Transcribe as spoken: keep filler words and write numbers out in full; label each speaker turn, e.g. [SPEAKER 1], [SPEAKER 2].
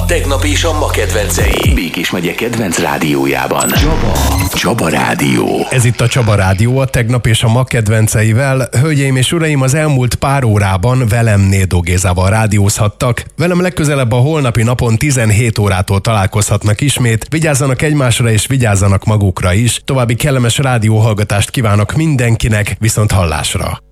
[SPEAKER 1] A tegnap és a ma kedvencei. Békés megye kedvenc rádiójában. Csaba. Csaba Rádió.
[SPEAKER 2] Ez itt a Csaba Rádió, a tegnap és a ma kedvenceivel. Hölgyeim és uraim, az elmúlt pár órában velem Nédó Gézával rádiózhattak. Velem legközelebb a holnapi napon tizenhét órától találkozhatnak ismét. Vigyázzanak egymásra és vigyázzanak magukra is. További kellemes rádióhallgatást kívánok mindenkinek, viszont hallásra.